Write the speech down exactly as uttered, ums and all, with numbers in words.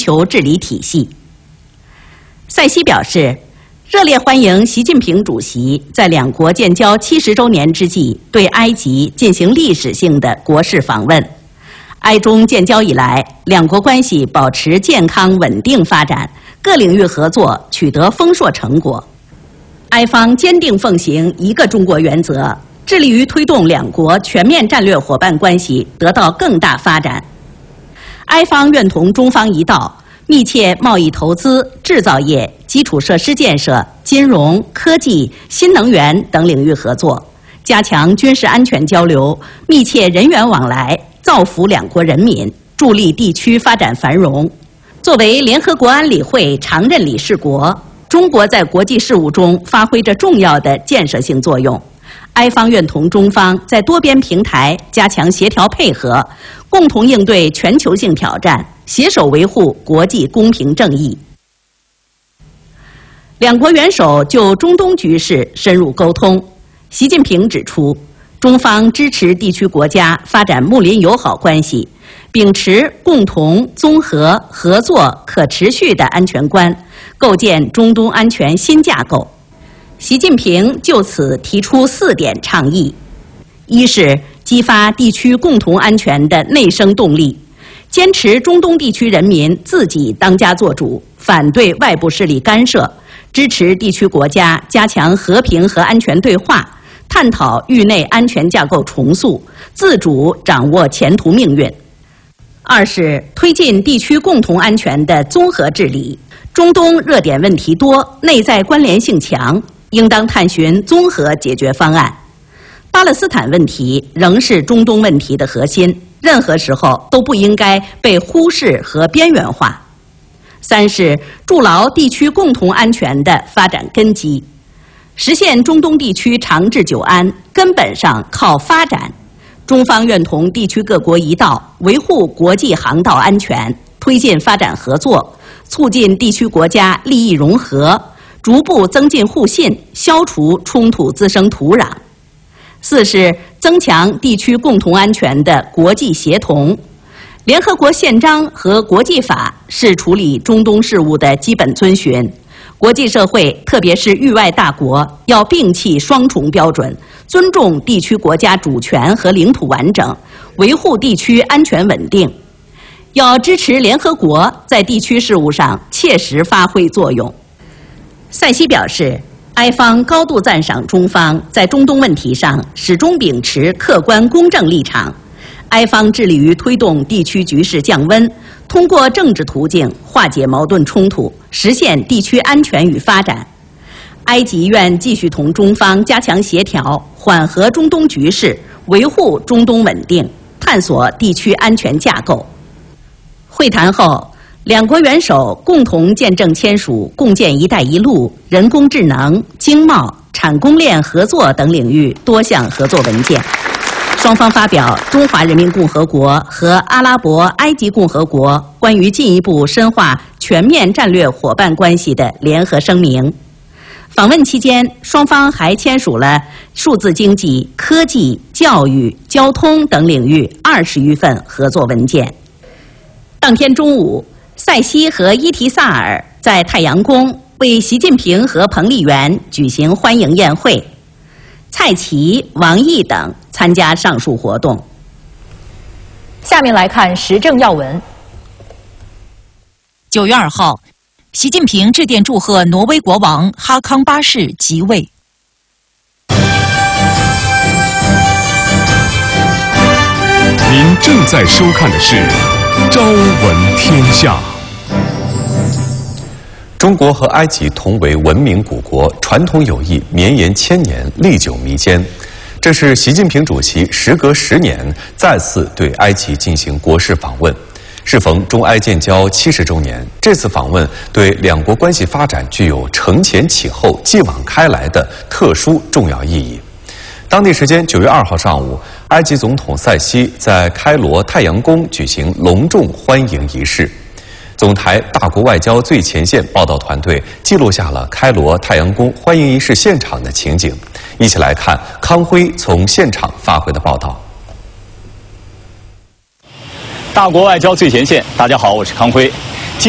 球治理体系。塞西表示，热烈欢迎习近平主席在两国建交七十周年之际对埃及进行历史性的国事访问。埃中建交以来，两国关系保持健康稳定发展，各领域合作取得丰硕成果。埃方坚定奉行一个中国原则，致力于推动两国全面战略伙伴关系得到更大发展。埃方愿同中方一道，密切贸易投资、制造业、基础设施建设、金融、科技、新能源等领域合作，加强军事安全交流，密切人员往来，造福两国人民，助力地区发展繁荣。作为联合国安理会常任理事国，中国在国际事务中发挥着重要的建设性作用。埃方愿同中方在多边平台加强协调配合，共同应对全球性挑战，携手维护国际公平正义。两国元首就中东局势深入沟通。习近平指出，中方支持地区国家发展睦邻友好关系，秉持共同、综合、合作、可持续的安全观，构建中东安全新架构。习近平就此提出四点倡议：一是激发地区共同安全的内生动力，坚持中东地区人民自己当家作主，反对外部势力干涉，支持地区国家加强和平和安全对话，探讨域内安全架构重塑，自主掌握前途命运。二是推进地区共同安全的综合治理。中东热点问题多，内在关联性强，应当探寻综合解决方案。巴勒斯坦问题仍是中东问题的核心，任何时候都不应该被忽视和边缘化。三是筑牢地区共同安全的发展根基，实现中东地区长治久安，根本上靠发展。中方愿同地区各国一道，维护国际航道安全，推进发展合作，促进地区国家利益融合，逐步增进互信，消除冲突滋生土壤。四是增强地区共同安全的国际协同。联合国宪章和国际法是处理中东事务的基本遵循，国际社会特别是域外大国要摒弃双重标准，尊重地区国家主权和领土完整，维护地区安全稳定。要支持联合国在地区事务上切实发挥作用。塞西表示，埃方高度赞赏中方在中东问题上始终秉持客观公正立场。埃方致力于推动地区局势降温，通过政治途径化解矛盾冲突，实现地区安全与发展。埃及愿继续同中方加强协调，缓和中东局势，维护中东稳定，探索地区安全架构。会谈后，两国元首共同见证签署共建“一带一路”、人工智能、经贸、产供链合作等领域多项合作文件。双方发表《中华人民共和国和阿拉伯埃及共和国关于进一步深化全面战略伙伴关系的联合声明》。访问期间，双方还签署了数字经济、科技、教育、交通等领域二十余份合作文件。当天中午，塞西和伊提萨尔在太阳宫为习近平和彭丽媛举行欢迎宴会，蔡奇、王毅等参加上述活动。 下面来看时政要闻。 九月二号，习近平致电祝贺挪威国王哈康八世即位。 您正在收看的是《朝闻天下》。中国和埃及同为文明古国，传统友谊绵延千年，历久弥坚。这是习近平主席时隔十年再次对埃及进行国事访问。适逢中埃建交七十周年，这次访问对两国关系发展具有承前启后、继往开来的特殊重要意义。当地时间九月二号上午，埃及总统塞西在开罗太阳宫举行隆重欢迎仪式。总台大国外交最前线报道团队记录下了开罗太阳宫欢迎仪式现场的情景，一起来看康辉从现场发回的报道。 大国外交最前线，大家好，我是康辉。